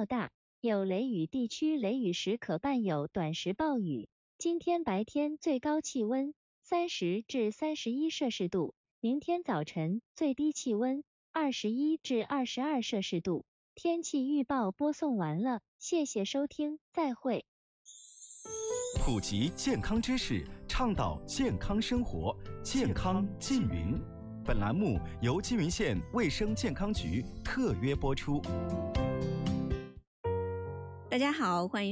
较大，有雷雨地区雷雨时可伴有短时暴雨。今天白天最高气温30至31摄氏度，明天早晨最低气温21至22摄氏度。天气预报播送完了，谢谢收听，再会。 普及健康知识，倡导健康生活，健康缙云。本栏目由缙云县卫生健康局特约播出。 大家好，欢迎